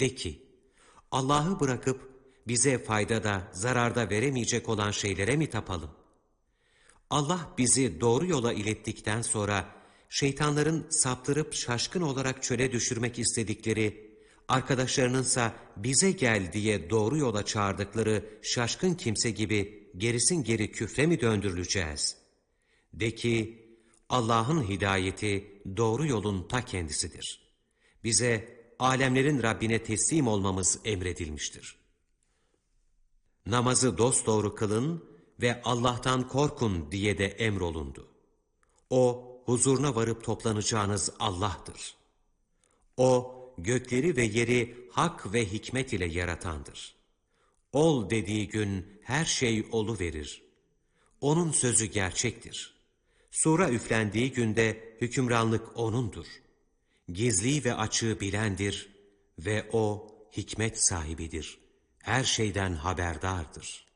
De ki, Allah'ı bırakıp bize faydada, zararda veremeyecek olan şeylere mi tapalım? Allah bizi doğru yola ilettikten sonra, şeytanların saptırıp şaşkın olarak çöle düşürmek istedikleri, arkadaşlarınınsa bize gel diye doğru yola çağırdıkları şaşkın kimse gibi gerisin geri küfre mi döndürüleceğiz? De ki, Allah'ın hidayeti doğru yolun ta kendisidir. Bize alemlerin Rabbine teslim olmamız emredilmiştir. Namazı dosdoğru kılın ve Allah'tan korkun diye de emrolundu. O, huzuruna varıp toplanacağınız Allah'tır. O, gökleri ve yeri hak ve hikmet ile yaratandır. Ol dediği gün her şey oluverir. Onun sözü gerçektir. Sura üflendiği günde hükümranlık O'nundur. Gizli ve açığı bilendir ve O hikmet sahibidir. Her şeyden haberdardır.